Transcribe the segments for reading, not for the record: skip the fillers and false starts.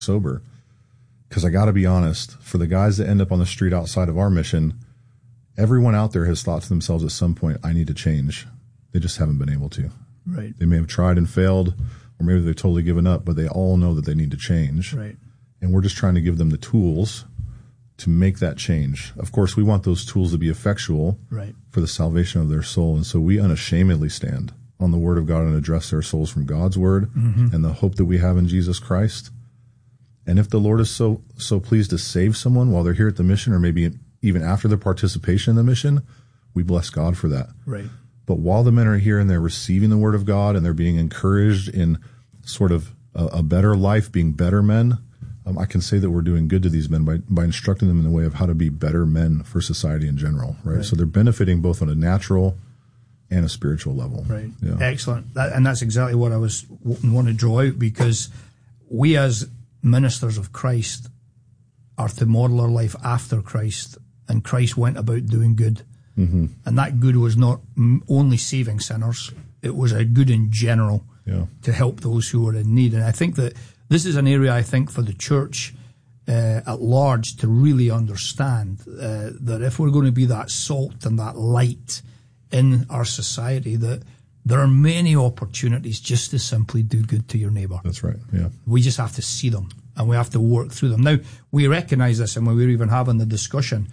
sober. Because I got to be honest, for the guys that end up on the street outside of our mission, everyone out there has thought to themselves at some point, I need to change. They just haven't been able to. Right. They may have tried and failed, or maybe they've totally given up, but they all know that they need to change. Right. And we're just trying to give them the tools to make that change. Of course, we want those tools to be effectual for the salvation of their soul. And so we unashamedly stand on the Word of God and address their souls from God's Word and the hope that we have in Jesus Christ. And if the Lord is so pleased to save someone while they're here at the mission, or maybe even after their participation in the mission, we bless God for that. Right. But while the men are here and they're receiving the Word of God and they're being encouraged in sort of a better life, being better men, I can say that we're doing good to these men by instructing them in the way of how to be better men for society in general. Right. So they're benefiting both on a natural and a spiritual level. Right. Yeah. Excellent. And that's exactly what I want to draw out, because we as ministers of Christ are to model our life after Christ, and Christ went about doing good. And that good was not only saving sinners, it was a good in general to help those who were in need. And I think that this is an area, I think, for the church at large to really understand that if we're going to be that salt and that light in our society, that there are many opportunities just to simply do good to your neighbour. That's right, yeah. We just have to see them, and we have to work through them. Now, we recognise this, and when we were even having the discussion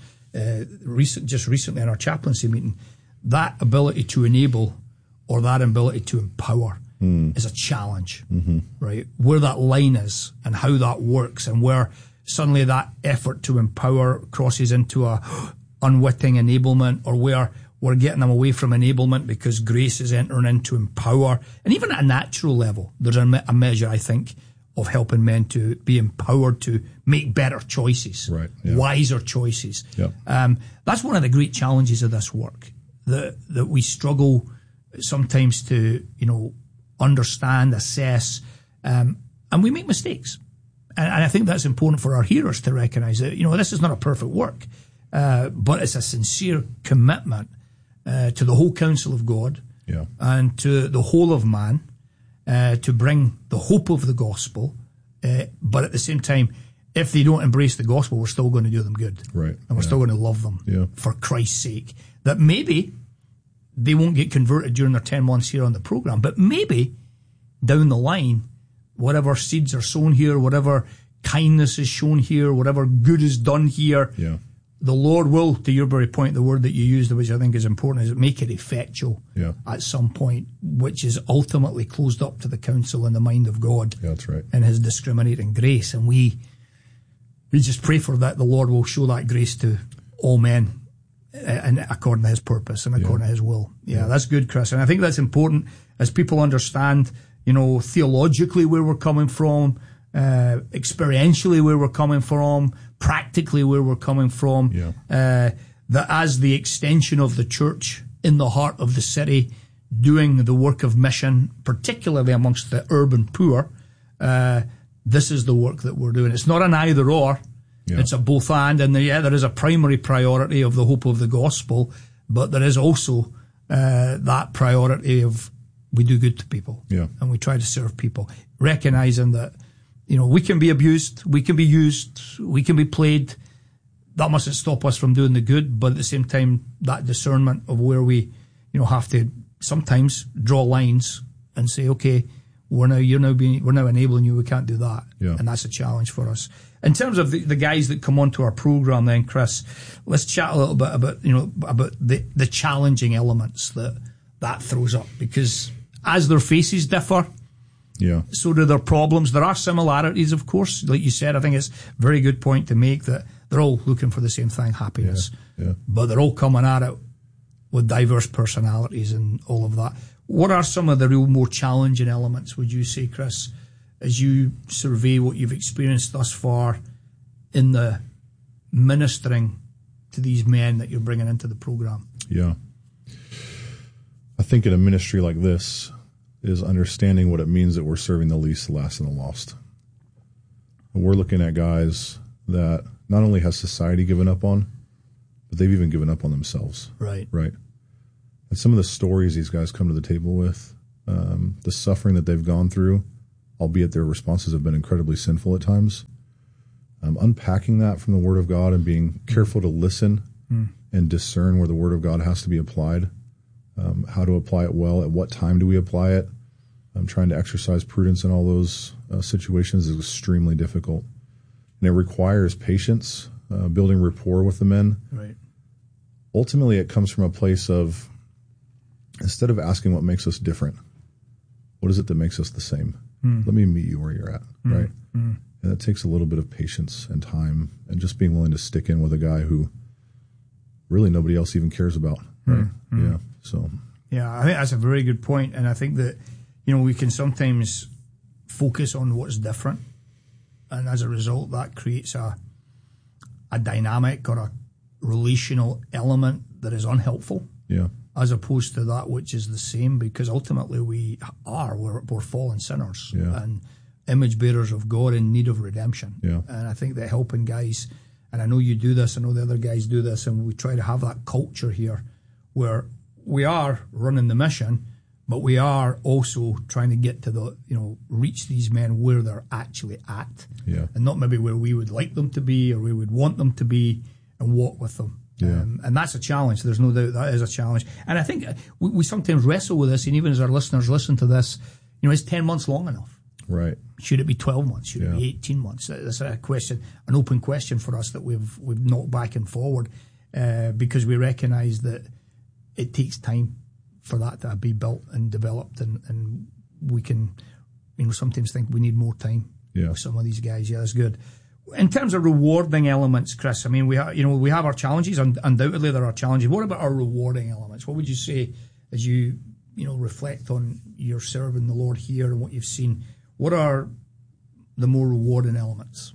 just recently in our chaplaincy meeting, that ability to enable or that ability to empower is a challenge, right? Where that line is and how that works, and where suddenly that effort to empower crosses into a unwitting enablement, or where we're getting them away from enablement because grace is entering into empower. And even at a natural level, there's a measure, I think, of helping men to be empowered to make better choices, wiser choices. That's one of the great challenges of this work, that we struggle sometimes to, understand, assess, and we make mistakes. And I think that's important for our hearers to recognise that, this is not a perfect work, but it's a sincere commitment to the whole counsel of God and to the whole of man, to bring the hope of the gospel. But at the same time, if they don't embrace the gospel, we're still going to do them good. Right. And we're still going to love them for Christ's sake. That maybe they won't get converted during their 10 months here on the program, but maybe down the line, whatever seeds are sown here, whatever kindness is shown here, whatever good is done here, the Lord will, to your very point, the word that you used, which I think is important, is make it effectual at some point, which is ultimately closed up to the counsel and the mind of God. That's right. And his discriminating grace. And we just pray for that the Lord will show that grace to all men, and according to his purpose and according to his will. That's good, Chris. And I think that's important as people understand, theologically where we're coming from, experientially where we're coming from, practically where we're coming from, that as the extension of the church in the heart of the city, doing the work of mission, particularly amongst the urban poor, this is the work that we're doing. It's not an either or, it's a both and there is a primary priority of the hope of the gospel, but there is also that priority of we do good to people and we try to serve people, recognizing that we can be abused, we can be used, we can be played. That mustn't stop us from doing the good, but at the same time, that discernment of where we, have to sometimes draw lines and say, okay, we're now enabling you. We can't do that, and that's a challenge for us. In terms of the guys that come onto our program, then, Chris, let's chat a little bit about about the challenging elements that throws up, because as their faces differ, so do their problems. There are similarities, of course. Like you said, I think it's a very good point to make that they're all looking for the same thing, happiness. But they're all coming at it with diverse personalities and all of that. What are some of the real more challenging elements, would you say, Chris, as you survey what you've experienced thus far in the ministering to these men that you're bringing into the program? I think in a ministry like this is understanding what it means that we're serving the least, the last, and the lost. And we're looking at guys that not only has society given up on, but they've even given up on themselves. Right. And some of the stories these guys come to the table with, the suffering that they've gone through, albeit their responses have been incredibly sinful at times. Unpacking that from the Word of God and being careful to listen and discern where the Word of God has to be applied, how to apply it well, at what time do we apply it. Trying to exercise prudence in all those situations is extremely difficult. And it requires patience, building rapport with the men. Right. Ultimately, it comes from a place of, instead of asking what makes us different, what is it that makes us the same? Let me meet you where you're at, right? And that takes a little bit of patience and time and just being willing to stick in with a guy who really nobody else even cares about, right? Yeah, so. Yeah, I think that's a very good point. And I think that, you know, we can sometimes focus on what's different. And as a result, that creates a dynamic or a relational element that is unhelpful. Yeah. As opposed to that which is the same, because ultimately we're fallen sinners and image bearers of God in need of redemption. Yeah. And I think that helping guys, and I know you do this, I know the other guys do this, and we try to have that culture here where we are running the mission, but we are also trying to get to the, you know, reach these men where they're actually at. Yeah. And not maybe where we would like them to be or we would want them to be, and walk with them. Yeah. And that's a challenge. There's no doubt that is a challenge. And I think we sometimes wrestle with this, and even as our listeners listen to this, you know, is 10 months long enough? Right. Should it be 12 months? Should it be 18 months? That's a question, an open question for us that we've knocked back and forward because we recognise that it takes time for that to be built and developed, and we can, you know, sometimes think we need more time with some of these guys. Yeah, that's good. In terms of rewarding elements, Chris, I mean, we have our challenges. Undoubtedly, there are challenges. What about our rewarding elements? What would you say as you reflect on your serving the Lord here and what you've seen? What are the more rewarding elements?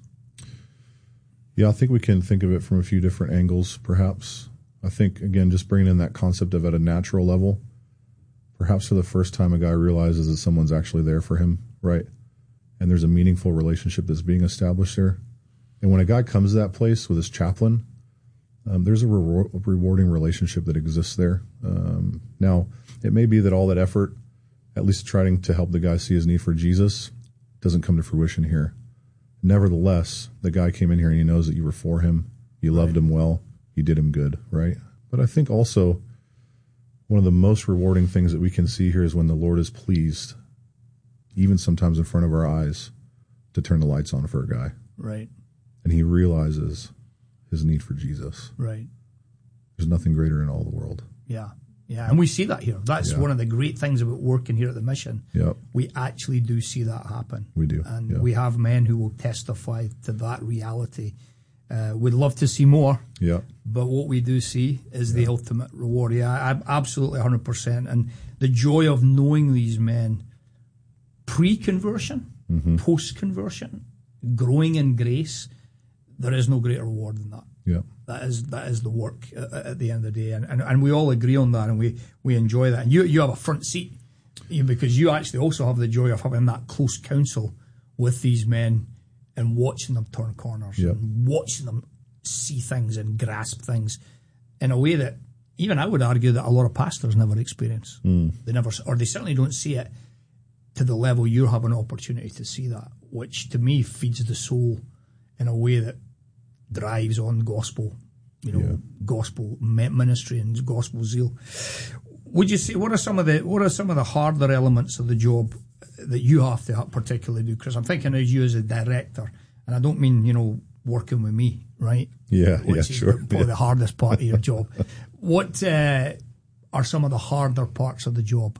Yeah, I think we can think of it from a few different angles, perhaps. I think, again, just bringing in that concept of at a natural level, perhaps for the first time a guy realizes that someone's actually there for him, right? And there's a meaningful relationship that's being established there. And when a guy comes to that place with his chaplain, there's a rewarding relationship that exists there. Now, it may be that all that effort, at least trying to help the guy see his need for Jesus, doesn't come to fruition here. Nevertheless, the guy came in here and he knows that you were for him, you loved him well, you did him good, right? But I think also one of the most rewarding things that we can see here is when the Lord is pleased, even sometimes in front of our eyes, to turn the lights on for a guy. Right. And he realizes his need for Jesus. Right. There's nothing greater in all the world. Yeah. Yeah. And we see that here. That's one of the great things about working here at the mission. Yep. We actually do see that happen. We do. And we have men who will testify to that reality. We'd love to see more. Yeah. But what we do see is the ultimate reward. Yeah, I'm absolutely 100%. And the joy of knowing these men pre-conversion, post-conversion, growing in grace, there is no greater reward than that. Yeah. That is the work at the end of the day. And we all agree on that, and we enjoy that. And you have a front seat because you actually also have the joy of having that close counsel with these men and watching them turn corners and watching them see things and grasp things in a way that even I would argue that a lot of pastors never experience. They never, or they certainly don't see it to the level you have an opportunity to see that, which to me feeds the soul in a way that drives on gospel, gospel ministry and gospel zeal. Would you say what are some of the harder elements of the job that you have to particularly do? Because I'm thinking of you as a director, and I don't mean working with me, right? Yeah, which is sure. Probably the hardest part of your job. What are some of the harder parts of the job?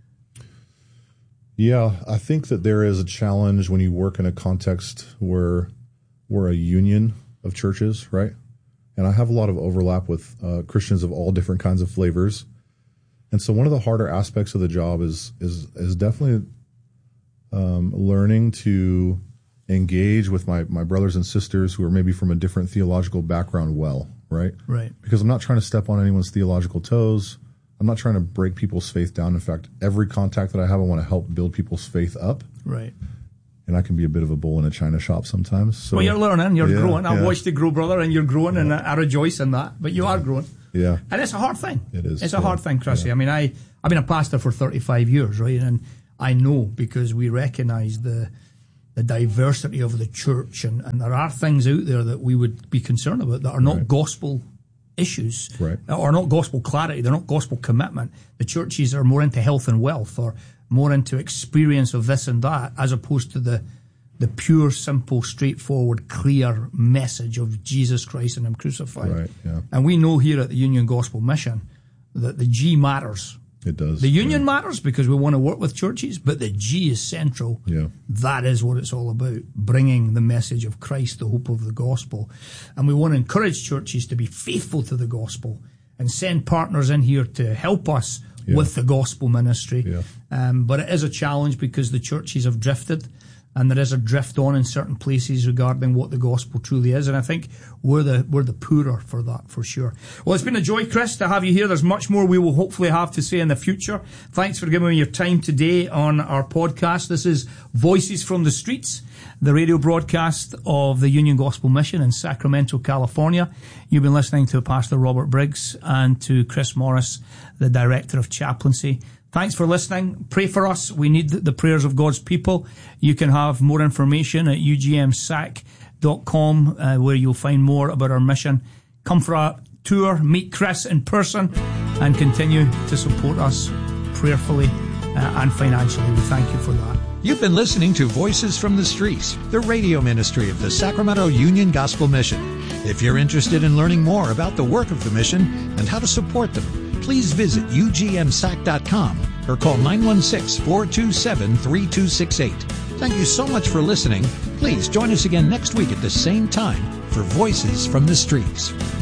Yeah, I think that there is a challenge when you work in a context where we're a union of churches, right? And I have a lot of overlap with Christians of all different kinds of flavors. And so one of the harder aspects of the job is definitely learning to engage with my brothers and sisters who are maybe from a different theological background well, right? Right. Because I'm not trying to step on anyone's theological toes. I'm not trying to break people's faith down. In fact, every contact that I have, I want to help build people's faith up. Right. And I can be a bit of a bull in a china shop sometimes. So, well, you're learning, you're growing. I've watched you grow, brother, and you're growing, and I rejoice in that. But you are growing. Yeah. And it's a hard thing. It is. It's a hard thing, Chrissy. Yeah. I mean, I've been a pastor for 35 years, right? And I know, because we recognize the diversity of the church, and there are things out there that we would be concerned about that are not gospel issues, or not gospel clarity, they're not gospel commitment. The churches are more into health and wealth, or more into experience of this and that, as opposed to the pure, simple, straightforward, clear message of Jesus Christ and Him crucified. Right, yeah. And we know here at the Union Gospel Mission that the G matters. It does. The union matters because we want to work with churches, but the G is central. Yeah. That is what it's all about, bringing the message of Christ, the hope of the gospel. And we want to encourage churches to be faithful to the gospel and send partners in here to help us with the gospel ministry. Yeah. But it is a challenge because the churches have drifted, and there is a drift on in certain places regarding what the gospel truly is. And I think we're the poorer for that, for sure. Well, it's been a joy, Chris, to have you here. There's much more we will hopefully have to say in the future. Thanks for giving me your time today on our podcast. This is Voices from the Streets, the radio broadcast of the Union Gospel Mission in Sacramento, California. You've been listening to Pastor Robert Briggs and to Chris Morris, the Director of Chaplaincy. Thanks for listening. Pray for us. We need the prayers of God's people. You can have more information at ugmsac.com, where you'll find more about our mission. Come for a tour, meet Chris in person, and continue to support us prayerfully and financially. We thank you for that. You've been listening to Voices from the Streets, the radio ministry of the Sacramento Union Gospel Mission. If you're interested in learning more about the work of the mission and how to support them, please visit ugmsac.com or call 916-427-3268. Thank you so much for listening. Please join us again next week at the same time for Voices from the Streets.